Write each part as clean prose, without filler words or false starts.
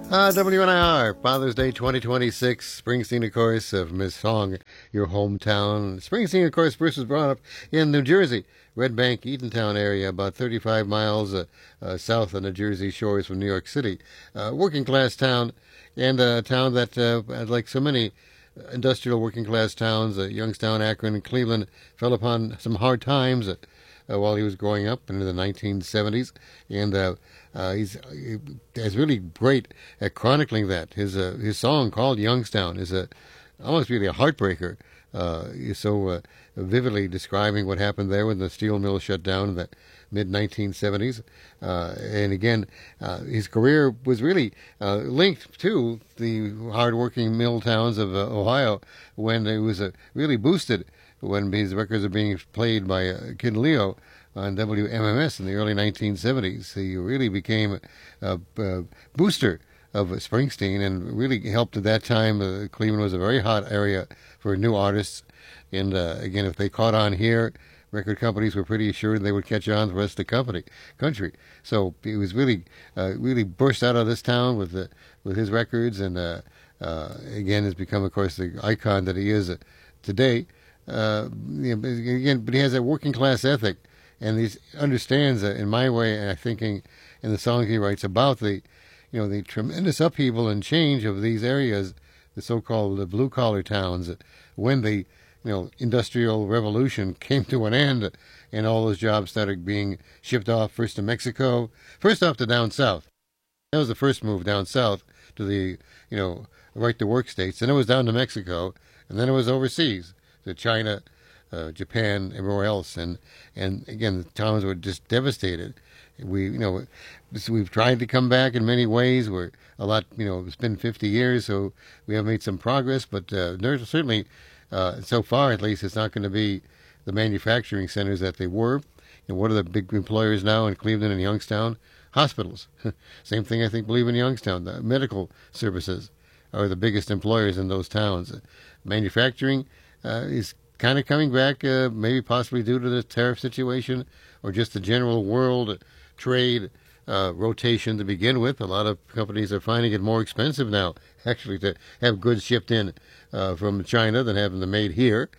WNIR, Father's Day 2026. Springsteen, of course, from his song, Your Hometown. Springsteen, of course, Bruce was brought up in New Jersey, Red Bank, Eatontown area, about 35 miles south on the Jersey shores from New York City. Working class town, and a town that, like so many industrial working class towns, Youngstown, Akron, and Cleveland, fell upon some hard times while he was growing up in the 1970s, and he's really great at chronicling that. His song called Youngstown is almost really a heartbreaker. He's so vividly describing what happened there when the steel mill shut down in the mid 1970s, and again, his career was really linked to the hard-working mill towns of Ohio when it was really boosted when his records are being played by Kid Leo on WMMS in the early 1970s. He really became a booster of Springsteen and really helped at that time. Cleveland was a very hot area for new artists. And again, if they caught on here, record companies were pretty assured they would catch on the rest of the country. So he was really burst out of this town with his records, and again has become, of course, the icon that he is today. Again, but he has a working class ethic, and he understands, in my way, and I'm thinking in the songs he writes about the tremendous upheaval and change of these areas, the so-called blue collar towns, when the industrial revolution came to an end, and all those jobs started being shipped off first to Mexico, first off to down south. That was the first move down south to the right to work states, and it was down to Mexico, and then it was overseas to China, Japan, everywhere else, and again the towns were just devastated. We've tried to come back in many ways. We're a lot, it's been 50 years, so we have made some progress, but there's certainly, so far at least, it's not going to be the manufacturing centers that they were. What are the big employers now in Cleveland and Youngstown? Hospitals. Same thing, I think, believe in Youngstown. The medical services are the biggest employers in those towns. Manufacturing is kind of coming back, maybe possibly due to the tariff situation or just the general world trade rotation to begin with. A lot of companies are finding it more expensive now, actually, to have goods shipped in from China than having them made here.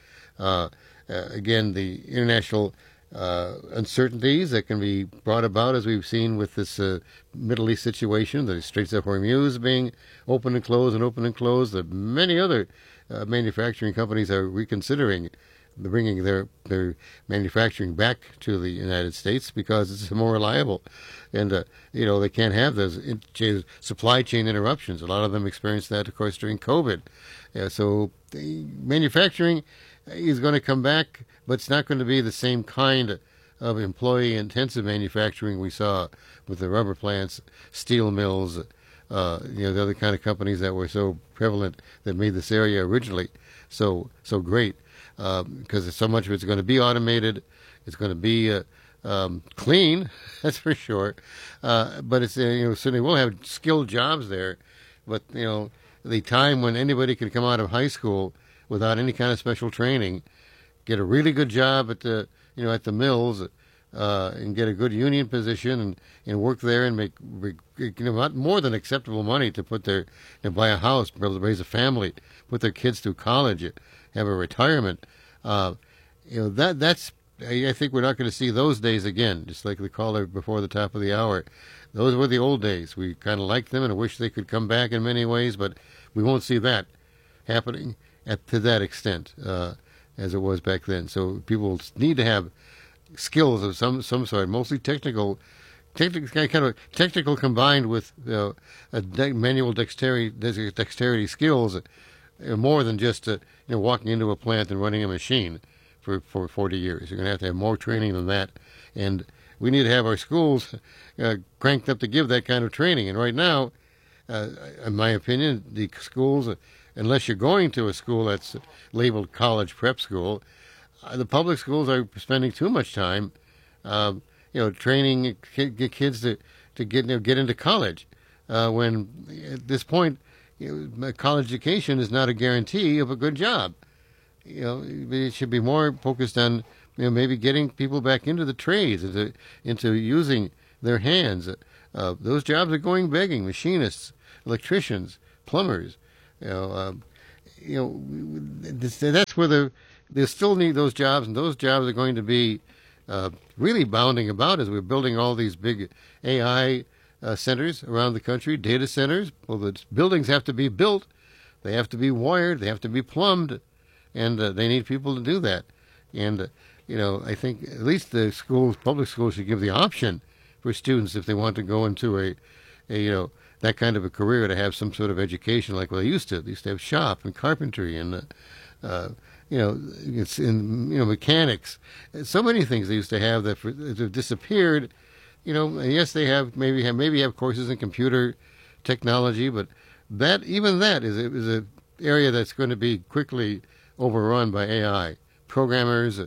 Again, the international uncertainties that can be brought about, as we've seen with this Middle East situation, the Straits of Hormuz being open and closed and open and closed. Many other manufacturing companies are reconsidering bringing their manufacturing back to the United States because it's more reliable, and they can't have those supply chain interruptions. A lot of them experienced that, of course, during COVID. So the manufacturing is going to come back, but it's not going to be the same kind of employee-intensive manufacturing we saw with the rubber plants, steel mills, the other kind of companies that were so prevalent that made this area originally so great. Because so much of it's going to be automated, it's going to be clean, that's for sure. But it's certainly we'll have skilled jobs there. But the time when anybody can come out of high school without any kind of special training, get a really good job at the mills, and get a good union position and work there and make not more than acceptable money to put buy a house, raise a family, put their kids through college, have a retirement. That's I think we're not going to see those days again. Just like the caller before the top of the hour, those were the old days. We kind of liked them and I wish they could come back in many ways, but we won't see that happening to that extent as it was back then. So people need to have skills of some sort, mostly technical combined with manual dexterity skills, more than just walking into a plant and running a machine for 40 years. You're going to have more training than that, and we need to have our schools cranked up to give that kind of training. And right now, in my opinion, the schools, unless you're going to a school that's labeled college prep school, the public schools are spending too much time, training kids to get into college. When at this point, college education is not a guarantee of a good job. It should be more focused on maybe getting people back into the trades, into using their hands. those jobs are going begging. Machinists, electricians, plumbers. You know, that's where they still need those jobs, and those jobs are going to be really bounding about as we're building all these big AI centers around the country, data centers. Well, the buildings have to be built, they have to be wired, they have to be plumbed, and they need people to do that. And I think at least the schools, public schools, should give the option for students if they want to go into a that kind of a career, to have some sort of education like what they used to. They used to have shop and carpentry and it's in mechanics. So many things they used to have that have disappeared. And yes, they maybe have courses in computer technology, but that is a area that's going to be quickly overrun by AI. Programmers,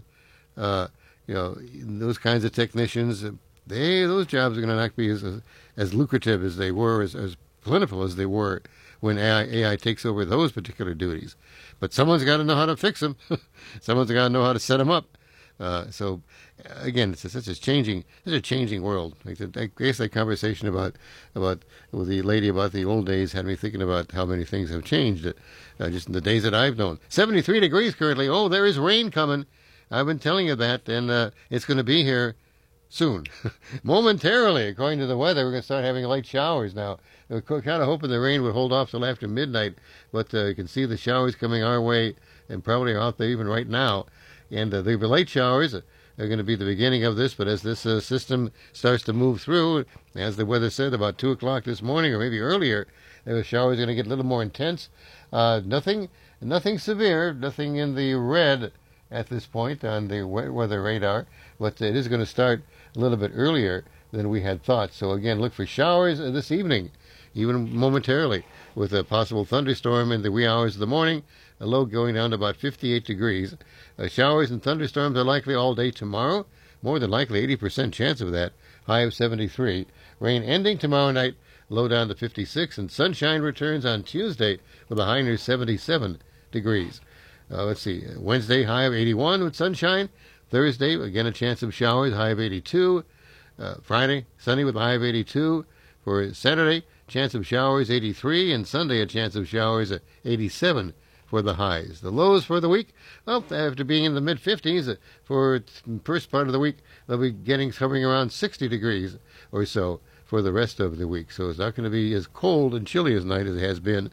those kinds of technicians, those jobs are going to not be as lucrative as they were, as plentiful as they were when AI takes over those particular duties. But someone's got to know how to fix them. Someone's got to know how to set them up. So again, it's such a changing world. I guess that conversation about with the lady about the old days had me thinking about how many things have changed just in the days that I've known. 73 degrees currently. Oh, there is rain coming. I've been telling you that, and it's going to be here soon. Momentarily, according to the weather, we're going to start having light showers now. We're kind of hoping the rain would hold off till after midnight, but you can see the showers coming our way, and probably out there even right now. And the light showers are going to be the beginning of this, but as this system starts to move through, as the weather said, about 2 o'clock this morning, or maybe earlier, the showers are going to get a little more intense. Nothing severe, nothing in the red at this point on the weather radar, but it is going to start a little bit earlier than we had thought. So again, look for showers this evening, even momentarily, with a possible thunderstorm in the wee hours of the morning, a low going down to about 58 degrees. Showers and thunderstorms are likely all day tomorrow, more than likely 80% chance of that, high of 73. Rain ending tomorrow night, low down to 56, and sunshine returns on Tuesday with a high near 77 degrees. Let's see, Wednesday, high of 81 with sunshine. Thursday, again, a chance of showers, high of 82. Friday, sunny with a high of 82. For Saturday, chance of showers, 83. And Sunday, a chance of showers, 87 for the highs. The lows for the week, well, after being in the mid-50s, for the first part of the week, they'll be hovering around 60 degrees or so for the rest of the week. So it's not going to be as cold and chilly as night as it has been.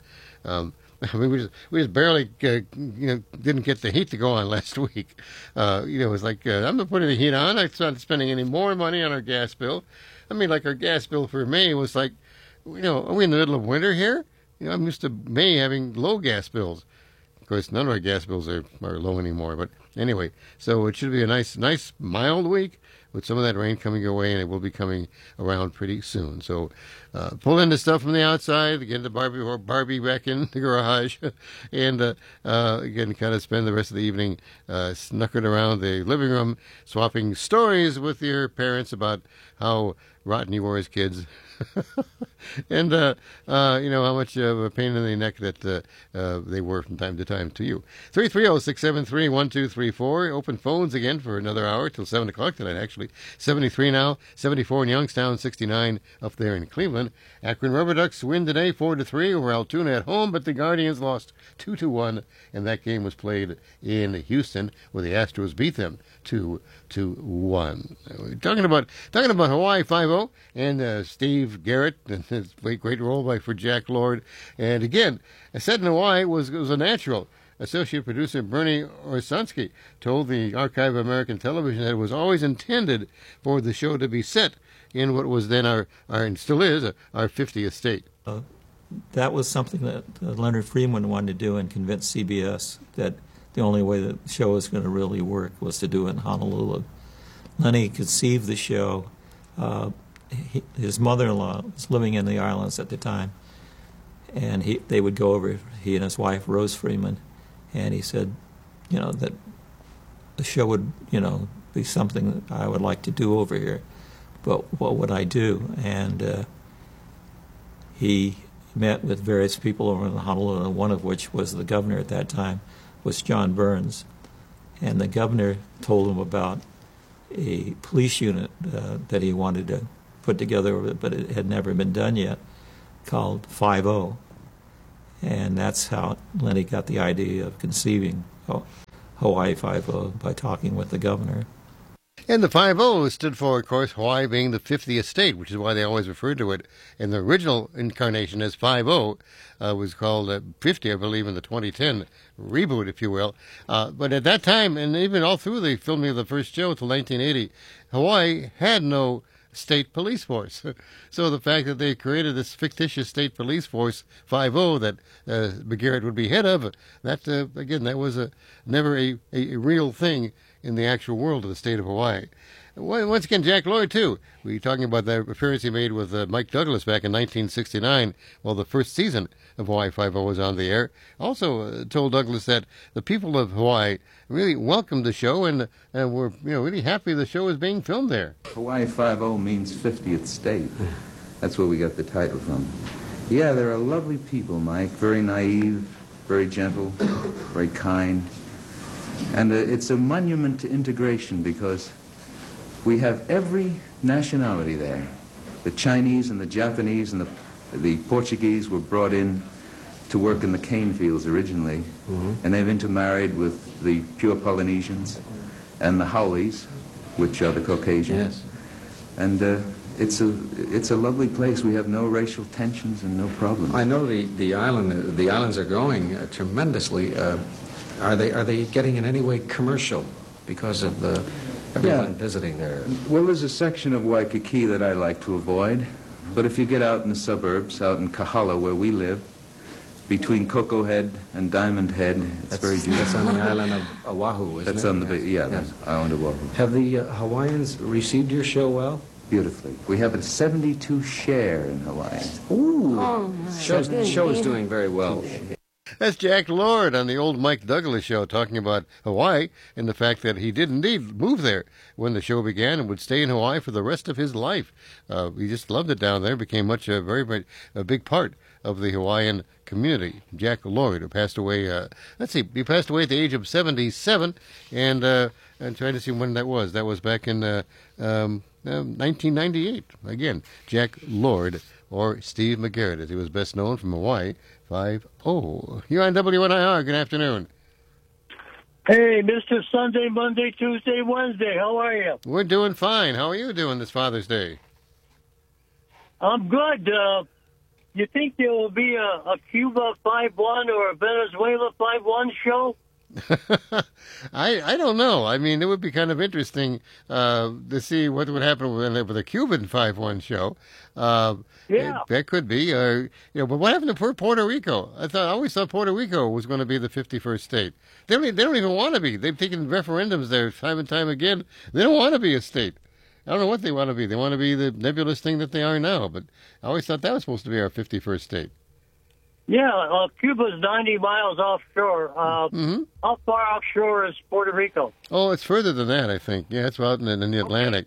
I mean, we just barely, didn't get the heat to go on last week. It was like, I'm not putting the heat on. I'm not spending any more money on our gas bill. I mean, like our gas bill for May was like, are we in the middle of winter here? I'm used to May having low gas bills. Of course, none of our gas bills are low anymore. But anyway, so it should be a nice mild week with some of that rain coming your way, and it will be coming around pretty soon. So pull in the stuff from the outside, get the Barbie back in the garage, and again, kind of spend the rest of the evening snuggling around the living room, swapping stories with your parents about how rotten you were as kids. And how much of a pain in the neck that they were from time to time to you. 330-673-1234. Open phones again for another hour till 7 o'clock tonight, actually. 73 now, 74 in Youngstown, 69 up there in Cleveland. Akron Rubber Ducks win today 4-3 over Altoona at home, but the Guardians lost 2-1, and that game was played in Houston, where the Astros beat them 2-1. We're talking about Hawaii 5-0 and Steve Garrett and his great role for Jack Lord. And again, set in Hawaii was a natural. Associate producer Bernie Orsansky told the Archive of American Television that it was always intended for the show to be set in what was then our and still is our 50th state. That was something that Leonard Freeman wanted to do and convince CBS that the only way the show was going to really work was to do it in Honolulu. Lenny conceived the show. His mother-in-law was living in the islands at the time, and they would go over, he and his wife, Rose Freeman, and he said, that the show would, be something that I would like to do over here, but what would I do? And he met with various people over in Honolulu, one of which was the governor at that time, was John Burns, and the governor told him about a police unit that he wanted to put together, but it had never been done yet, called 5-0. And that's how Lenny got the idea of conceiving Hawaii 5-0 by talking with the governor. And the 5-0 stood for, of course, Hawaii being the 50th state, which is why they always referred to it in the original incarnation as 5-0. Was called 50, I believe, in the 2010 reboot, if you will. But at that time, and even all through the filming of the first show until 1980, Hawaii had no state police force. So the fact that they created this fictitious state police force, 5-0, that McGarrett would be head of, that, again, that was never a real thing in the actual world of the state of Hawaii. Once again, Jack Lord, too. We were talking about the appearance he made with Mike Douglas back in 1969, while the first season of Hawaii 5-0 was on the air. Also told Douglas that the people of Hawaii really welcomed the show and were really happy the show was being filmed there. Hawaii 5-0 means 50th state. That's where we got the title from. Yeah, they're a lovely people, Mike. Very naive, very gentle, very kind. And it's a monument to integration because we have every nationality there. The Chinese and the Japanese and the Portuguese were brought in to work in the cane fields originally, and they've intermarried with the pure Polynesians and the Howleys, which are the Caucasians. Yes. And it's a lovely place. We have no racial tensions and no problems. I know the islands are growing tremendously. Are they getting in any way commercial because of everyone visiting there? Well, there's a section of Waikiki that I like to avoid, but if you get out in the suburbs, out in Kahala where we live, between Coco Head and Diamond Head, it's very beautiful. That's on the island of Oahu, isn't That's it? on the Yes. island of Oahu. Have the Hawaiians received your show well? Beautifully. We have a 72 share in Hawaii. Ooh. Oh, my Show is doing very well. That's Jack Lord on the old Mike Douglas show talking about Hawaii and the fact that he did indeed move there when the show began and would stay in Hawaii for the rest of his life. He just loved it down there, became a very big part of the Hawaiian community. Jack Lord, who passed away, he passed away at the age of 77, and I'm trying to see when that was. That was back in 1998. Again, Jack Lord, or Steve McGarrett, as he was best known from Hawaii 5-0. You're on WNIR. Good afternoon. Hey, Mr. Sunday, Monday, Tuesday, Wednesday. How are you? We're doing fine. How are you doing this Father's Day? I'm good. You think there will be a Cuba 5-1 or a Venezuela 5-1 show? I don't know. I mean, it would be kind of interesting to see what would happen with a Cuban 5-1 show. Yeah. That could be. But what happened to Puerto Rico? I always thought Puerto Rico was going to be the 51st state. They don't even want to be. They've taken referendums there time and time again. They don't want to be a state. I don't know what they want to be. They want to be the nebulous thing that they are now. But I always thought that was supposed to be our 51st state. Yeah, Cuba's 90 miles offshore. How far offshore is Puerto Rico? Oh, it's further than that, I think. Yeah, it's out in the Atlantic.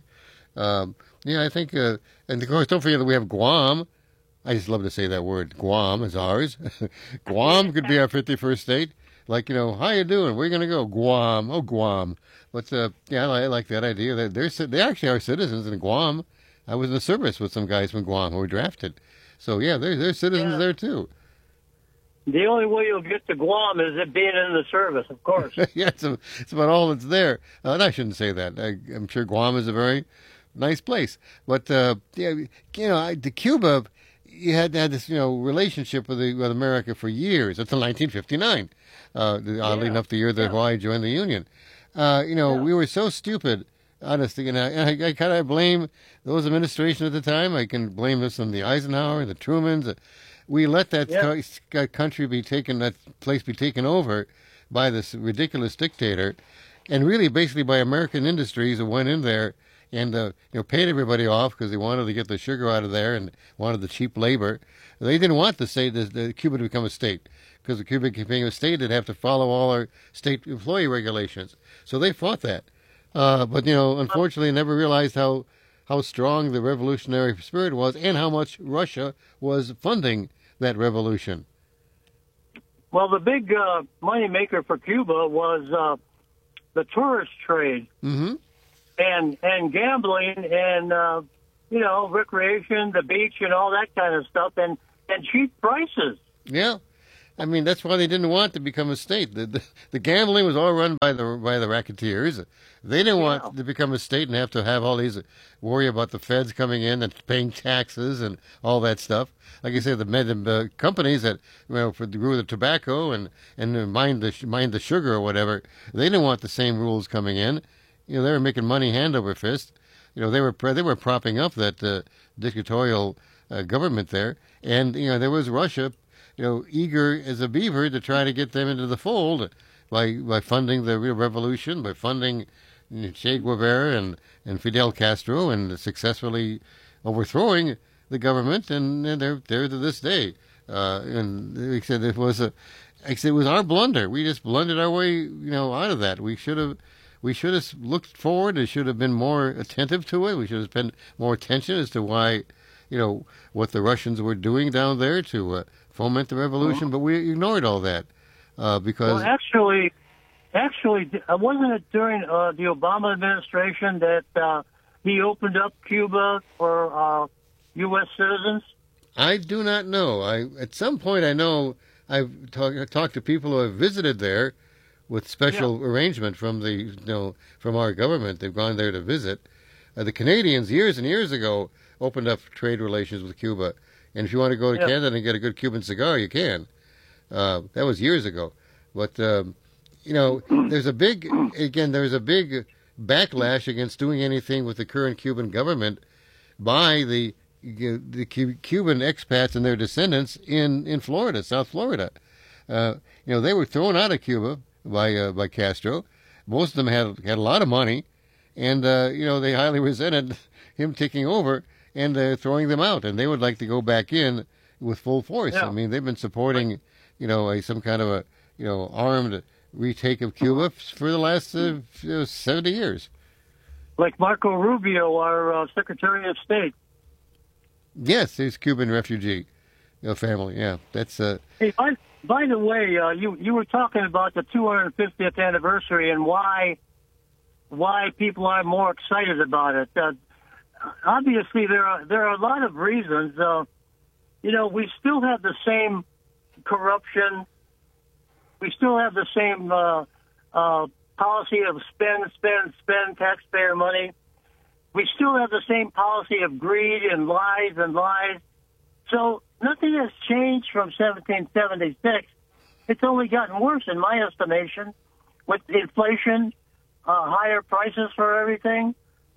I think, and of course, don't forget that we have Guam. I just love to say that word. Guam is ours. Guam could be our 51st state. Like, how you doing? Where are you going to go? Guam. Oh, Guam. But, I like that idea. They actually are citizens in Guam. I was in the service with some guys from Guam who were drafted. So, yeah, they're citizens there, too. The only way you'll get to Guam is it being in the service, of course. Yeah, it's about all that's there. And I shouldn't say that. I'm sure Guam is a very nice place. But, to Cuba, you had this, relationship with America for years, until 1959. Oddly enough, the year that Hawaii joined the Union. We were so stupid, honestly, and I kind of blame those administrations at the time. I can blame this on the Eisenhower, the Trumans. We let that country that place be taken over by this ridiculous dictator, and really basically by American industries who went in there and paid everybody off because they wanted to get the sugar out of there and wanted the cheap labor. They didn't want the Cuba to become a state, because the Cuba became a state, they'd have to follow all our state employee regulations. So they fought that. But unfortunately, never realized how strong the revolutionary spirit was and how much Russia was funding that revolution. Well, the big money maker for Cuba was the tourist trade and gambling, and recreation, the beach, and all that kind of stuff, and cheap prices. Yeah. I mean, that's why they didn't want to become a state. The gambling was all run by the racketeers. They didn't want to become a state and have to have all these worry about the feds coming in and paying taxes and all that stuff. Like I said, the companies that grew the tobacco and mined the sugar or whatever, they didn't want the same rules coming in. They were making money hand over fist. They were propping up that dictatorial government there, and there was Russia, eager as a beaver to try to get them into the fold by funding the revolution, by funding Che Guevara and Fidel Castro, and successfully overthrowing the government, and they're there to this day. And they said it was our blunder. We just blundered our way, out of that. We should have looked forward. We should have been more attentive to it. We should have spent more attention as to why, what the Russians were doing down there to foment the revolution. But we ignored all that because. Well, actually, wasn't it during the Obama administration that he opened up Cuba for U.S. citizens? I do not know. At some point I know I've talked to people who have visited there with special arrangement from from our government. They've gone there to visit. The Canadians years and years ago opened up trade relations with Cuba, and if you want to go to Canada and get a good Cuban cigar, you can. That was years ago, but there's a big backlash against doing anything with the current Cuban government by the Cuban expats and their descendants in Florida, South Florida. They were thrown out of Cuba by Castro. Most of them had a lot of money, and they highly resented him taking over, and they're throwing them out, and they would like to go back in with full force. I mean, they've been supporting some kind of a armed retake of Cuba for the last 70 years. Like Marco Rubio, our Secretary of State. Yes, he's Cuban refugee family. Yeah, that's. Hey, by the way, you were talking about the 250th anniversary and why people are more excited about it. Obviously, there are a lot of reasons. We still have the same corruption. We still have the same policy of spend taxpayer money. We still have the same policy of greed and lies. So nothing has changed from 1776. It's only gotten worse, in my estimation, with inflation, higher prices for everything.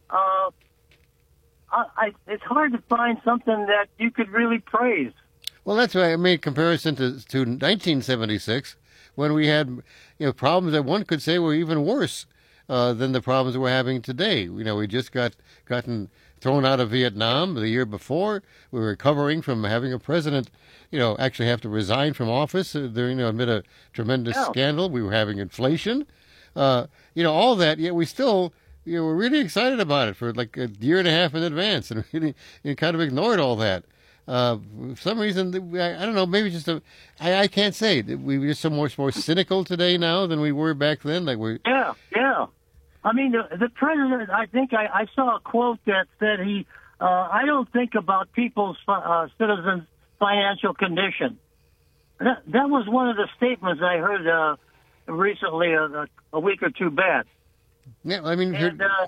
It's hard to find something that you could really praise. Well, that's why I made comparison to 1976, when we had problems that one could say were even worse than the problems we're having today. We just gotten thrown out of Vietnam the year before. We were recovering from having a president, actually have to resign from office during amid a tremendous scandal. We were having inflation, all that. Yet we still, we're really excited about it for like a year and a half in advance, and really kind of ignored all that. For some reason, I don't know, maybe just I can't say. We're just so much more cynical today now than we were back then. Yeah. I mean, the president, I think I saw a quote that said I don't think about people's citizens' financial condition. That was one of the statements I heard recently, a week or two back. Yeah, I mean,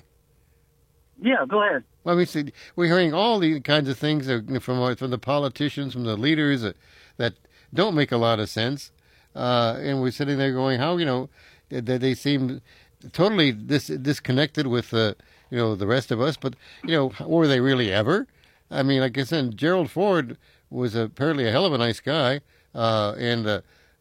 yeah, go ahead. Well, we're hearing all these kinds of things from the politicians, from the leaders that don't make a lot of sense, and we're sitting there going, how that they seem totally disconnected with the rest of us. But were they really ever? I mean, like I said, Gerald Ford was apparently a hell of a nice guy, and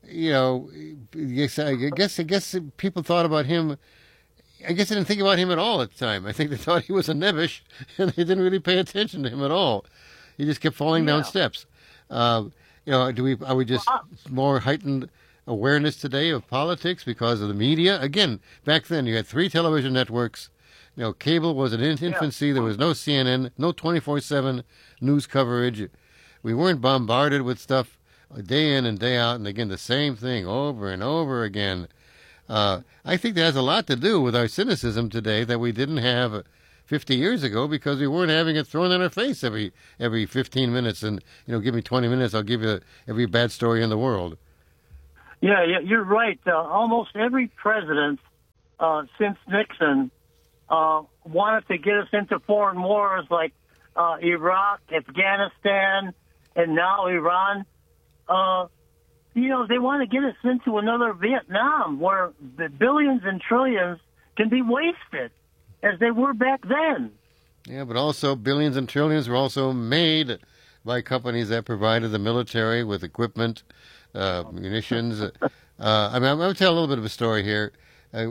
yes, I guess people thought about him. I guess they didn't think about him at all at the time. I think they thought he was a nebbish, and they didn't really pay attention to him at all. He just kept falling down steps. Are we just more heightened awareness today of politics because of the media? Again, back then you had 3 television networks. Cable was in infancy. There was no CNN, no 24/7 news coverage. We weren't bombarded with stuff day in and day out, and again the same thing over and over again. I think that has a lot to do with our cynicism today, that we didn't have 50 years ago because we weren't having it thrown in our face every 15 minutes. And, give me 20 minutes, I'll give you every bad story in the world. Yeah, you're right. Almost every president since Nixon wanted to get us into foreign wars like Iraq, Afghanistan, and now Iran. They want to get us into another Vietnam where the billions and trillions can be wasted as they were back then. Yeah, but also billions and trillions were also made by companies that provided the military with equipment, munitions. I'm going to tell a little bit of a story here. In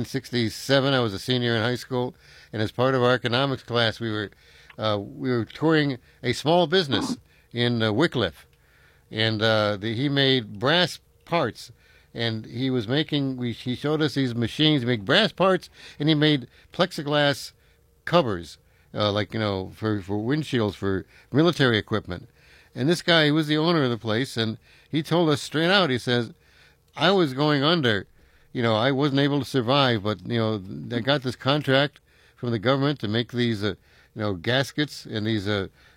1967, I was a senior in high school, and as part of our economics class, we were touring a small business in Wycliffe, and he made brass parts, and he showed us these machines to make brass parts, and he made plexiglass covers, for windshields for military equipment. And this guy, he was the owner of the place, and he told us straight out, he says, I was going under. I wasn't able to survive, but, I got this contract from the government to make these, gaskets and these,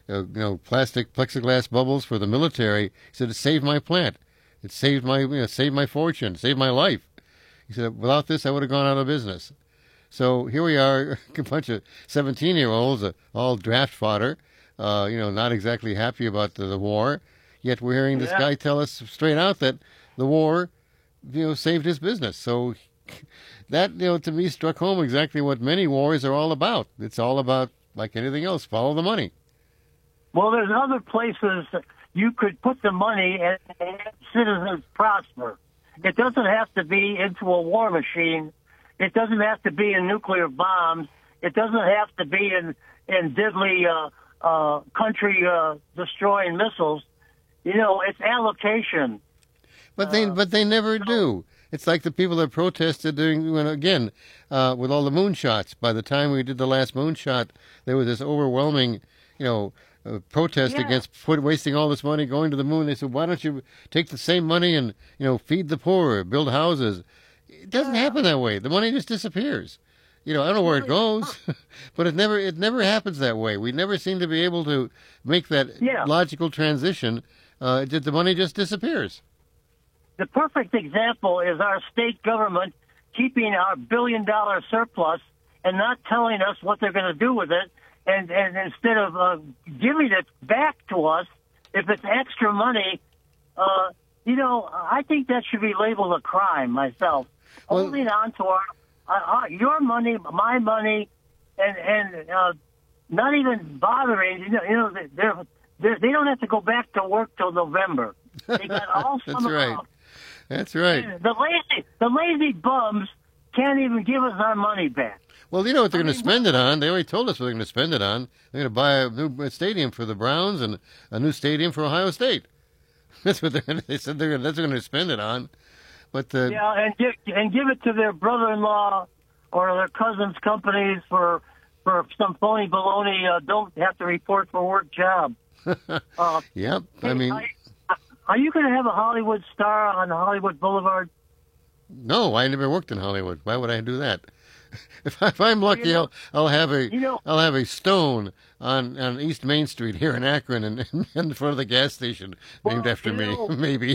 plastic plexiglass bubbles for the military. He said, it saved my plant. It saved my fortune, saved my life. He said, without this, I would have gone out of business. So here we are, a bunch of 17-year-olds, all draft fodder, not exactly happy about the war. Yet we're hearing this guy tell us straight out that the war, saved his business. So that, to me struck home exactly what many wars are all about. It's all about, like anything else, follow the money. Well, there's other places you could put the money and citizens prosper. It doesn't have to be into a war machine. It doesn't have to be in nuclear bombs. It doesn't have to be in deadly country destroying missiles. It's allocation. But they never do. It's like the people that protested with all the moonshots. By the time we did the last moonshot, there was this overwhelming, protest against wasting all this money going to the moon. They said, why don't you take the same money and, feed the poor, build houses? It doesn't happen that way. The money just disappears. I don't know where it goes, but it never happens that way. We never seem to be able to make that logical transition. The money just disappears. The perfect example is our state government keeping our billion-dollar surplus and not telling us what they're going to do with it. And instead of giving it back to us, if it's extra money, I think that should be labeled a crime myself. Holding on to your money, my money, and not even bothering. They don't have to go back to work till November. They got all summer off. That's right. The lazy bums can't even give us our money back. Well, you know what they're going to spend it on? They already told us what they're going to spend it on. They're going to buy a new stadium for the Browns and a new stadium for Ohio State. That's what they said that's what they're going to spend it on. But and give it to their brother-in-law or their cousin's companies for some phony baloney. Don't have to report for work job. Yep. Are you going to have a Hollywood star on Hollywood Boulevard? No, I never worked in Hollywood. Why would I do that? If I'm lucky, I'll have a stone on East Main Street here in Akron and in front of the gas station named after me. Maybe.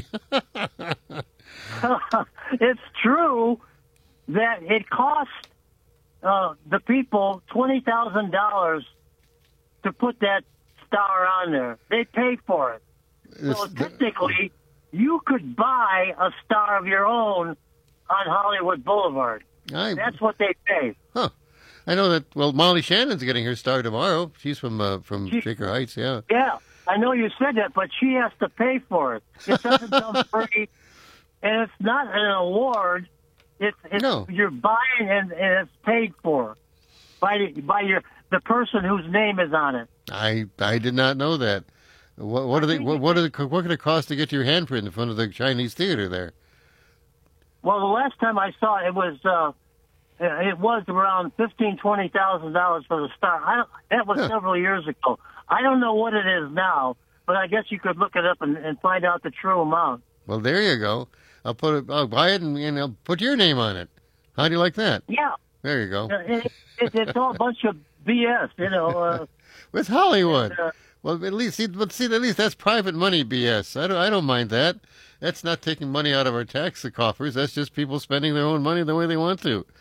It's true that it cost the people $20,000 to put that star on there. They pay for it. So technically, you could buy a star of your own on Hollywood Boulevard. That's what they pay. Huh. I know that, Molly Shannon's getting her star tomorrow. She's from Shaker Heights, yeah. Yeah, I know you said that, but she has to pay for it. It doesn't come free, and it's not an award. It's you're buying and it's paid for by the person whose name is on it. I did not know that. What could it cost to get your handprint in front of the Chinese theater there? Well, the last time I saw it was around $20,000 for the star. That was several years ago. I don't know what it is now, but I guess you could look it up and find out the true amount. Well, there you go. I'll buy it and I'll put your name on it. How do you like that? Yeah. There you go. It's all a bunch of BS. You know. With Hollywood. And, Well, at least, at least that's private money BS. I don't mind that. That's not taking money out of our tax coffers. That's just people spending their own money the way they want to.